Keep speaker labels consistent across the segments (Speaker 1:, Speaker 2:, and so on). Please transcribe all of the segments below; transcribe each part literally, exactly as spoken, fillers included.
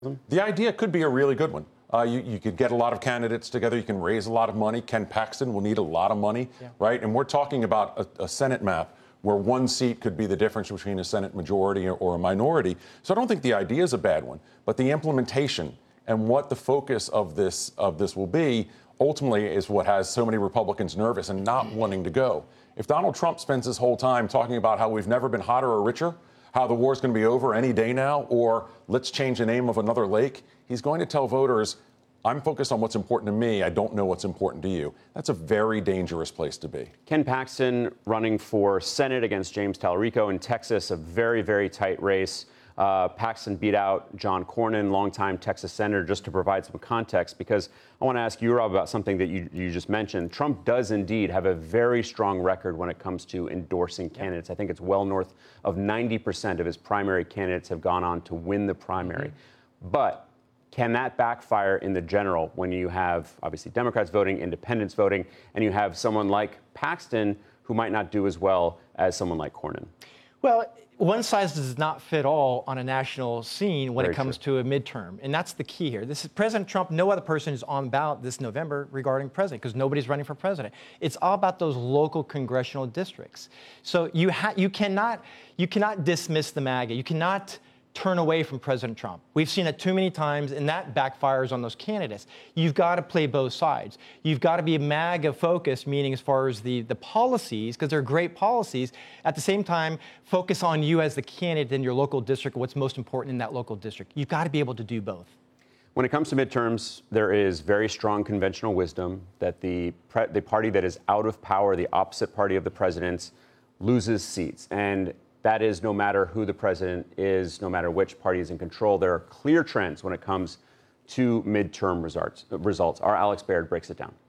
Speaker 1: The idea could be a really good one. Uh, you, you could get a lot of candidates together. You can raise a lot of money. Ken Paxton will need a lot of money, yeah. right? And we're talking about a, a Senate map where one seat could be the difference between a Senate majority or, or a minority. So I don't think the idea is a bad one, but the implementation and what the focus of this of this will be ultimately is what has so many Republicans nervous and not wanting to go. If Donald Trump spends his whole time talking about how we've never been hotter or richer, how the war's going to be over any day now, or let's change the name of another lake, he's going to tell voters, I'm focused on what's important to me. I don't know what's important to you. That's a very dangerous place to be.
Speaker 2: Ken Paxton running for Senate against James Talarico in Texas, a very, very tight race. Uh, Paxton beat out John Cornyn, longtime Texas senator, just to provide some context, because I want to ask you, Rob, about something that you, you just mentioned. Trump does indeed have a very strong record when it comes to endorsing candidates. I think it's well north of ninety percent of his primary candidates have gone on to win the primary. Mm-hmm. But can that backfire in the general when you have, obviously, Democrats voting, independents voting, and you have someone like Paxton who might not do as well as someone like Cornyn?
Speaker 3: Well, one size does not fit all on a national scene when
Speaker 2: Very
Speaker 3: it comes
Speaker 2: true.
Speaker 3: to a midterm. And that's the key here. This is President Trump. No other person is on ballot this November regarding president because nobody's running for president. It's all about those local congressional districts. So you, ha- you, cannot, you cannot dismiss the MAGA. You cannot turn away from President Trump. We've seen it too many times, and that backfires on those candidates. You've got to play both sides. You've got to be MAGA focused, meaning as far as the, the policies, because they're great policies. At the same time, focus on you as the candidate in your local district, what's most important in that local district. You've got to be able to do both.
Speaker 2: When it comes to midterms, there is very strong conventional wisdom that the, pre- the party that is out of power, the opposite party of the president's, loses seats. And that is no matter who the president is, no matter which party is in control. There are clear trends when it comes to midterm results. results. Our Alex Baird breaks it down.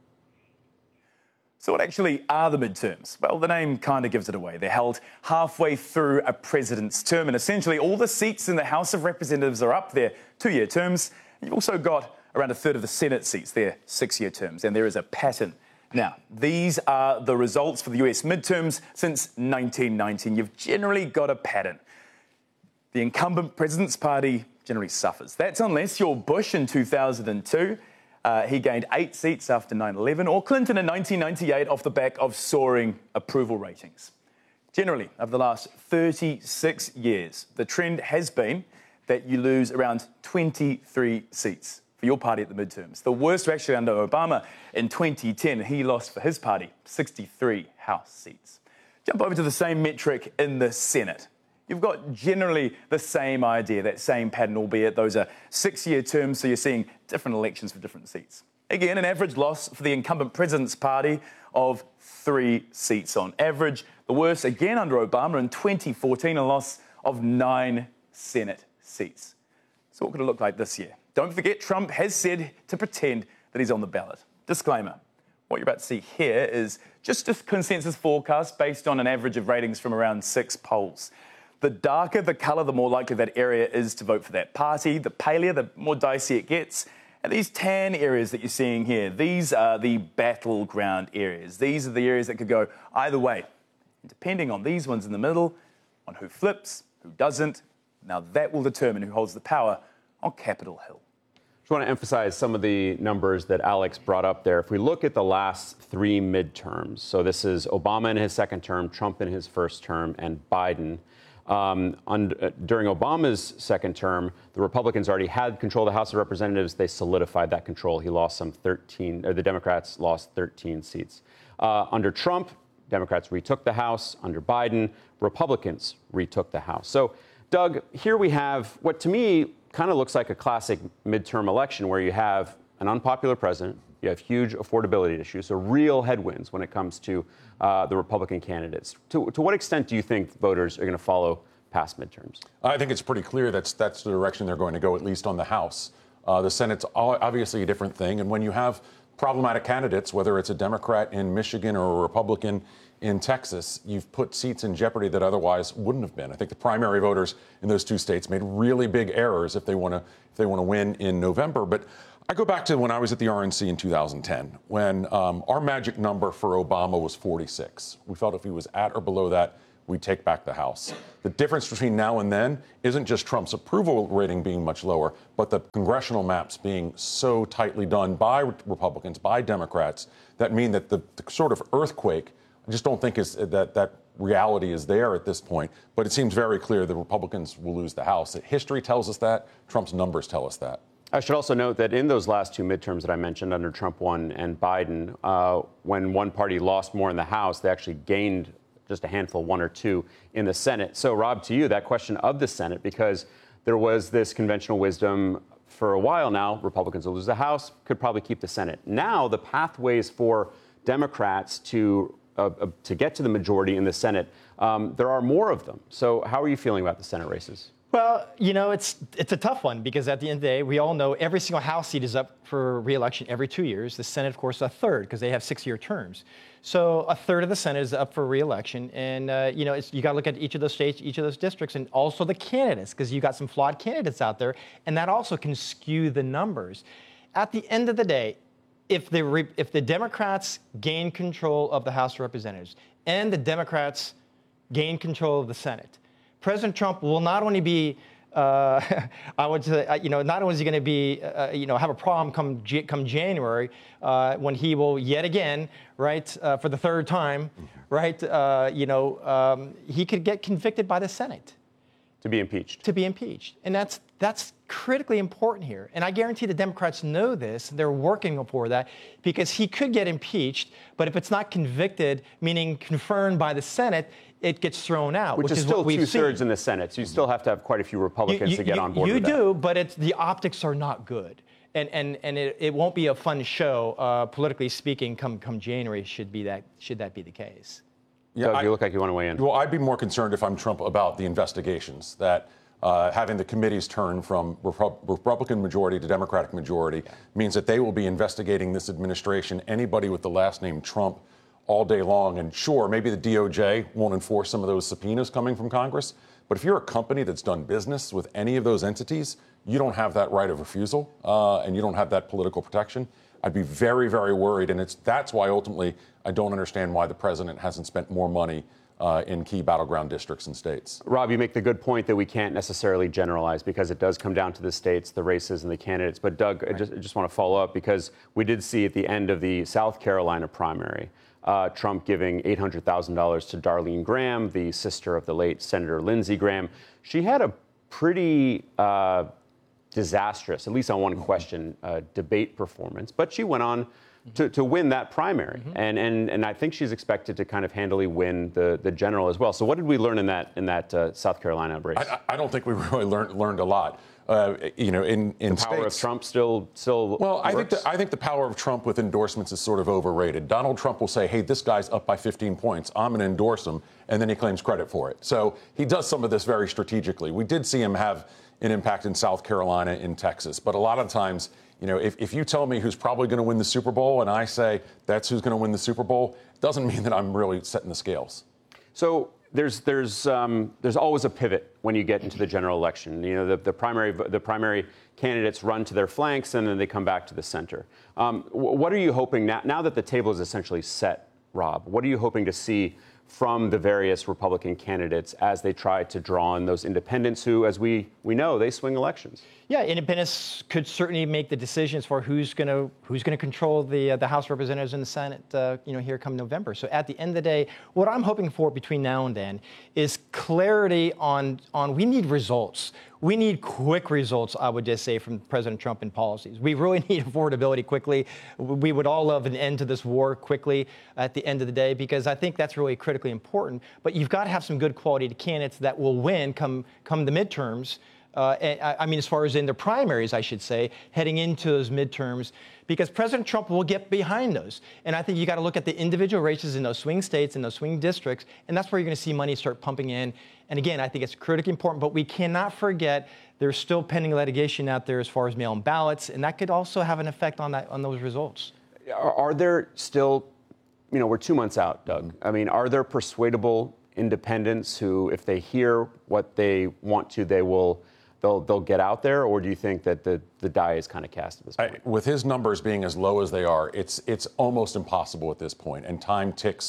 Speaker 4: So what actually are the midterms? Well, the name kind of gives it away. They're held halfway through a president's term, and essentially all the seats in the House of Representatives are up there, two-year terms. You've also got around a third of the Senate seats, they're six-year terms, and there is a pattern. Now, these are the results for the U S midterms since nineteen ninety. You've generally got a pattern. The incumbent president's party generally suffers. That's unless you're Bush in two thousand two. Uh, he gained eight seats after nine eleven, or Clinton in nineteen ninety-eight off the back of soaring approval ratings. Generally, over the last thirty-six years, the trend has been that you lose around twenty-three seats for your party at the midterms. The worst were actually under Obama in twenty ten. He lost for his party sixty-three House seats. Jump over to the same metric in the Senate. You've got generally the same idea, that same pattern, albeit those are six-year terms, so you're seeing different elections for different seats. Again, an average loss for the incumbent president's party of three seats on average. The worst, again, under Obama in twenty fourteen, a loss of nine Senate seats. So what could it look like this year? Don't forget, Trump has said to pretend that he's on the ballot. Disclaimer, what you're about to see here is just a consensus forecast based on an average of ratings from around six polls. The darker the colour, the more likely that area is to vote for that party. The paler, the more dicey it gets. And these tan areas that you're seeing here, these are the battleground areas. These are the areas that could go either way. And depending on these ones in the middle, on who flips, who doesn't, now that will determine who holds the power on Capitol Hill.
Speaker 2: I just want to emphasize some of the numbers that Alex brought up there. If we look at the last three midterms, so this is Obama in his second term, Trump in his first term, and Biden. Um, on, uh, during Obama's second term, the Republicans already had control of the House of Representatives. They solidified that control. He lost some thirteen, or the Democrats lost thirteen seats. Uh, under Trump, Democrats retook the House. Under Biden, Republicans retook the House. So, Doug, here we have what to me kind of looks like a classic midterm election where you have an unpopular president, you have huge affordability issues, so real headwinds when it comes to uh, the Republican candidates. To, to what extent do you think voters are going to follow past midterms?
Speaker 1: I think it's pretty clear that's that's the direction they're going to go, at least on the House. Uh, the Senate's obviously a different thing, and when you have problematic candidates, whether it's a Democrat in Michigan or a Republican in Texas, you've put seats in jeopardy that otherwise wouldn't have been. I think the primary voters in those two states made really big errors if they want to if they want to win in November. But I go back to when I was at the R N C in two thousand ten, when um, our magic number for Obama was forty-six. We felt if he was at or below that, we take back the House. The difference between now and then isn't just Trump's approval rating being much lower, but the congressional maps being so tightly done by Republicans, by Democrats, that mean that the, the sort of earthquake, I just don't think is that that reality is there at this point. But it seems very clear the Republicans will lose the House. History tells us that. Trump's numbers tell us that.
Speaker 2: I should also note that in those last two midterms that I mentioned under Trump one and Biden, uh, when one party lost more in the House, they actually gained just a handful, one or two, in the Senate. So, Rob, to you, that question of the Senate, because there was this conventional wisdom for a while now, Republicans will lose the House, could probably keep the Senate. Now, the pathways for Democrats to uh, uh, to get to the majority in the Senate, um, there are more of them. So how are you feeling about the Senate races?
Speaker 3: Well, you know, it's it's a tough one because at the end of the day, we all know every single House seat is up for re-election every two years. The Senate, of course, a third because they have six-year terms. So a third of the Senate is up for re-election, and uh, you know, it's, you got to look at each of those states, each of those districts, and also the candidates because you got some flawed candidates out there, and that also can skew the numbers. At the end of the day, if the re- if the Democrats gain control of the House of Representatives and the Democrats gain control of the Senate, President Trump will not only be, uh, I would say, you know, not only is he going to be, uh, you know, have a problem come come January uh, when he will yet again, right, uh, for the third time, right, uh, you know, um, he could get convicted by the Senate.
Speaker 2: To be impeached.
Speaker 3: To be impeached. And that's that's critically important here. And I guarantee the Democrats know this. They're working for that because he could get impeached, but if it's not convicted, meaning confirmed by the Senate, it gets thrown out.
Speaker 2: Which,
Speaker 3: which
Speaker 2: is,
Speaker 3: is
Speaker 2: still
Speaker 3: what we've
Speaker 2: two-thirds
Speaker 3: seen.
Speaker 2: in the Senate, so you still have to have quite a few Republicans
Speaker 3: you, you,
Speaker 2: to get
Speaker 3: you,
Speaker 2: on board
Speaker 3: you
Speaker 2: with
Speaker 3: do,
Speaker 2: that.
Speaker 3: but it's, the optics are not good. And, and, and it, it won't be a fun show, uh, politically speaking, come, come January, should, be that, should that be the case.
Speaker 1: Yeah,
Speaker 2: Doug,
Speaker 1: I,
Speaker 2: you look like you want to weigh in.
Speaker 1: Well, I'd be more concerned if I'm Trump about the investigations, that uh, having the committees turn from Repu- Republican majority to Democratic majority means that they will be investigating this administration, anybody with the last name Trump, all day long. And sure, maybe the D O J won't enforce some of those subpoenas coming from Congress, but if you're a company that's done business with any of those entities, you don't have that right of refusal, uh, and you don't have that political protection. I'd be very, very worried, and it's that's why ultimately I don't understand why the president hasn't spent more money uh, in key battleground districts and states.
Speaker 2: Rob, you make the good point that we can't necessarily generalize because it does come down to the states, the races, and the candidates. But Doug, right. I, just, I just want to follow up because we did see at the end of the South Carolina primary, uh, Trump giving eight hundred thousand dollars to Darlene Graham, the sister of the late Senator Lindsey Graham. She had a pretty uh, disastrous, at least on one question, uh, debate performance. But she went on to, to win that primary. Mm-hmm. And, and and I think she's expected to kind of handily win the, the general as well. So what did we learn in that in that uh, South Carolina race?
Speaker 1: I, I don't think we really learned learned a lot. Uh, you know, in, in
Speaker 2: the power
Speaker 1: states,
Speaker 2: of Trump still still
Speaker 1: well,
Speaker 2: works?
Speaker 1: I think the, I think the power of Trump with endorsements is sort of overrated. Donald Trump will say, "Hey, this guy's up by fifteen points. I'm going to endorse him," and then he claims credit for it. So he does some of this very strategically. We did see him have an impact in South Carolina, in Texas, but a lot of times, you know, if, if you tell me who's probably going to win the Super Bowl and I say that's who's going to win the Super Bowl, it doesn't mean that I'm really setting the scales.
Speaker 2: So there's there's um, there's always a pivot when you get into the general election. You know, the, the primary the primary candidates run to their flanks and then they come back to the center. Um, what are you hoping now? Now that the table is essentially set, Rob, what are you hoping to see from the various Republican candidates as they try to draw in those independents who, as we, we know, they swing elections?
Speaker 3: Yeah, independents could certainly make the decisions for who's going to who's going to control the uh, the House of Representatives and the Senate, uh, you know, here come November. So at the end of the day, what I'm hoping for between now and then is clarity on on we need results. We need quick results, I would just say, from President Trump and policies. We really need affordability quickly. We would all love an end to this war quickly at the end of the day, because I think that's really critically important. But you've got to have some good quality candidates that will win come come the midterms. Uh, and, I mean, as far as in the primaries, I should say, heading into those midterms, because President Trump will get behind those. And I think you got to look at the individual races in those swing states, in those swing districts, and that's where you're going to see money start pumping in. And again, I think it's critically important, but we cannot forget there's still pending litigation out there as far as mail-in ballots, and that could also have an effect on that on those results.
Speaker 2: Are, are there still, you know, we're two months out, Doug. I mean, are there persuadable independents who, if they hear what they want to, they will they'll they'll get out there, or do you think that the, the die is kind of cast at this point?
Speaker 1: I, with his numbers being as low as they are, it's it's almost impossible at this point, and time ticks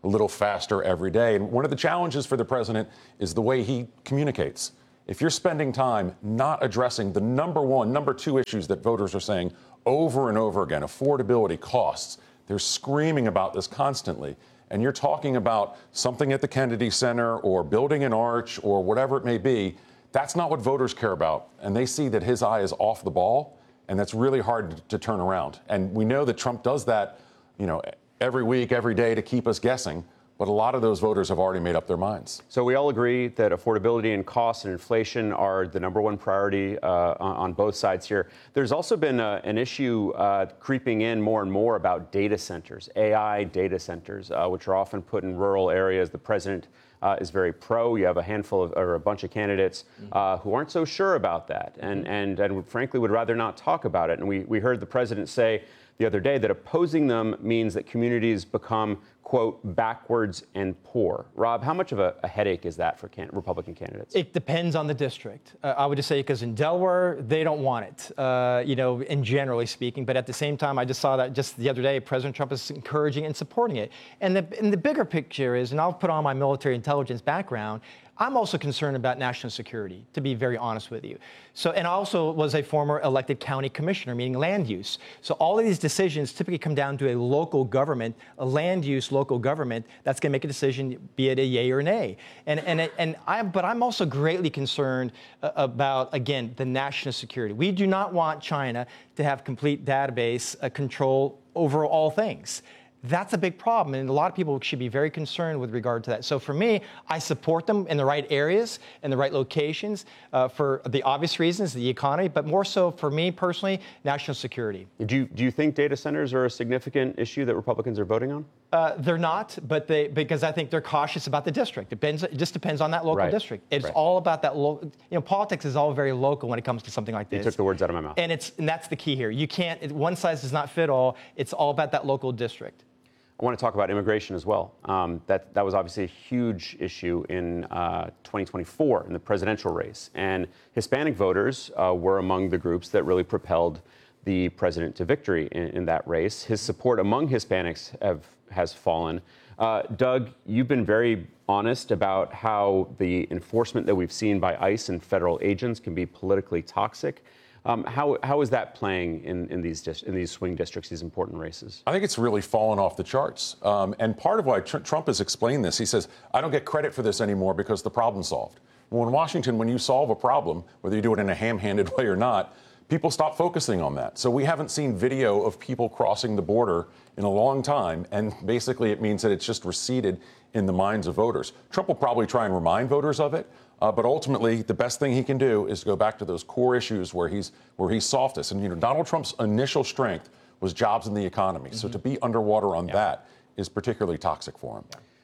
Speaker 1: a little faster every day. And one of the challenges for the president is the way he communicates. If you're spending time not addressing the number one, number two issues that voters are saying over and over again, affordability, costs, they're screaming about this constantly. And you're talking about something at the Kennedy Center or building an arch or whatever it may be, that's not what voters care about. And they see that his eye is off the ball, and that's really hard to, to turn around. And we know that Trump does that, you know, every week, every day to keep us guessing. But a lot of those voters have already made up their minds.
Speaker 2: So we all agree that affordability and costs and inflation are the number one priority uh, on, on both sides here. There's also been uh, an issue uh, creeping in more and more about data centers, A I data centers, uh, which are often put in rural areas. The president uh, is very pro. You have a handful of, or a bunch of candidates uh, who aren't so sure about that and, and, and frankly would rather not talk about it. And we, we heard the president say the other day that opposing them means that communities become, quote, backwards and poor. Rob, how much of a, a headache is that for can- Republican candidates?
Speaker 3: It depends on the district. Uh, I would just say because in Delaware, they don't want it, uh, you know, in generally speaking. But at the same time, I just saw that just the other day, President Trump is encouraging and supporting it. And the, and the bigger picture is, and I'll put on my military intelligence background, I'm also concerned about national security, to be very honest with you. So, and I also was a former elected county commissioner, meaning land use. So all of these decisions typically come down to a local government, a land use local government that's going to make a decision, be it a yay or nay. And and and I, but I'm also greatly concerned uh, about, again, the national security. We do not want China to have complete database uh, control over all things. That's a big problem, and a lot of people should be very concerned with regard to that. So for me, I support them in the right areas, in the right locations, uh, for the obvious reasons, the economy, but more so for me personally, national security.
Speaker 2: Do you, do you think data centers are a significant issue that Republicans are voting on?
Speaker 3: Uh, they're not, but they because I think they're cautious about the district. It, depends, it just depends on that local
Speaker 2: Right.
Speaker 3: district. It's
Speaker 2: Right.
Speaker 3: all about that local. You know, politics is all very local when it comes to something like this.
Speaker 2: You took the words out of my mouth.
Speaker 3: And it's and that's the key here. You can't. It, one size does not fit all. It's all about that local district.
Speaker 2: I want to talk about immigration as well. Um, that, that was obviously a huge issue in uh, twenty twenty-four in the presidential race. And Hispanic voters uh, were among the groups that really propelled the president to victory in, in that race. His support among Hispanics have, has fallen. Uh, Doug, you've been very honest about how the enforcement that we've seen by ICE and federal agents can be politically toxic. Um, how, how is that playing in, in, these dis- in these swing districts, these important races?
Speaker 1: I think it's really fallen off the charts. Um, and part of why tr- Trump has explained this, he says, I don't get credit for this anymore because the problem's solved. Well, in Washington, when you solve a problem, whether you do it in a ham-handed way or not, people stop focusing on that. So we haven't seen video of people crossing the border in a long time. And basically, it means that it's just receded in the minds of voters. Trump will probably try and remind voters of it. Uh, but ultimately, the best thing he can do is to go back to those core issues where he's where he's softest. And you know, Donald Trump's initial strength was jobs in the economy. Mm-hmm. So to be underwater on yeah. that is particularly toxic for him.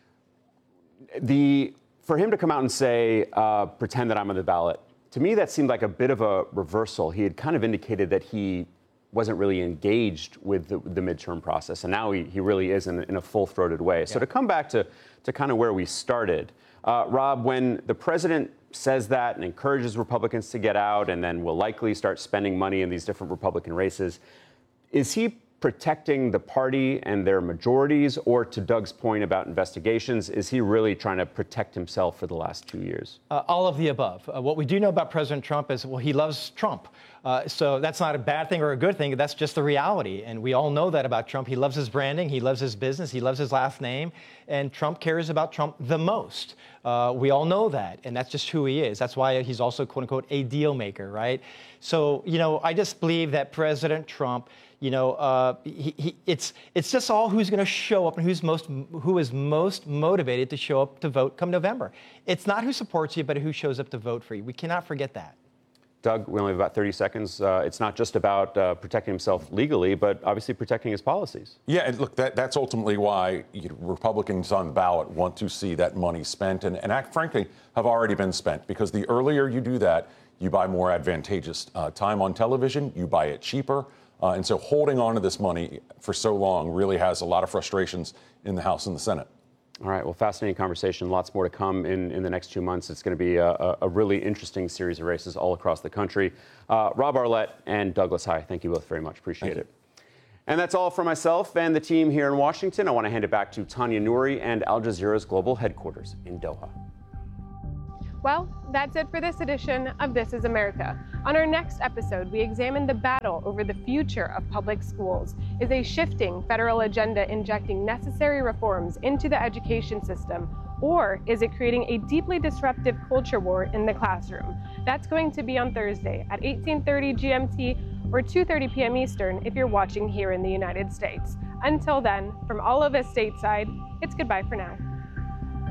Speaker 2: Yeah. The for him to come out and say, uh, "Pretend that I'm on the ballot," to me that seemed like a bit of a reversal. He had kind of indicated that he wasn't really engaged with the, the midterm process, and now he, he really is in, in a full-throated way. Yeah. So to come back to to kind of where we started. Uh, Rob, when the president says that and encourages Republicans to get out and then will likely start spending money in these different Republican races, is he protecting the party and their majorities, or to Doug's point about investigations, is he really trying to protect himself for the last two years?
Speaker 3: Uh, all of the above. Uh, what we do know about President Trump is, well, he loves Trump. Uh, so that's not a bad thing or a good thing. That's just the reality. And we all know that about Trump. He loves his branding. He loves his business. He loves his last name. And Trump cares about Trump the most. Uh, we all know that. And that's just who he is. That's why he's also, quote unquote, a deal maker, right? So, you know, I just believe that President Trump, you know, uh, he, he, it's it's just all who's going to show up and who's most who is most motivated to show up to vote come November. It's not who supports you, but who shows up to vote for you. We cannot forget that.
Speaker 2: Doug, we only have about thirty seconds. Uh, it's not just about uh, protecting himself legally, but obviously protecting his policies.
Speaker 1: Yeah, and look, that, that's ultimately why you know, Republicans on the ballot want to see that money spent and, and act, frankly, have already been spent. Because the earlier you do that, you buy more advantageous uh, time on television, you buy it cheaper. Uh, and so holding on to this money for so long really has a lot of frustrations in the House and the Senate.
Speaker 2: All right. Well, fascinating conversation. Lots more to come in, in the next two months. It's going to be a, a really interesting series of races all across the country. Uh, Rob Arlett and Douglas Heye, thank you both very much. Appreciate it. And that's all from myself and the team here in Washington. I want to hand it back to Tanya Nouri and Al Jazeera's global headquarters in Doha.
Speaker 5: Well, that's it for this edition of This is America. On our next episode, we examine the battle over the future of public schools. Is a shifting federal agenda injecting necessary reforms into the education system, or is it creating a deeply disruptive culture war in the classroom? That's going to be on Thursday at eighteen thirty G M T or two thirty p m Eastern if you're watching here in the United States. Until then, from all of us stateside, it's goodbye for now.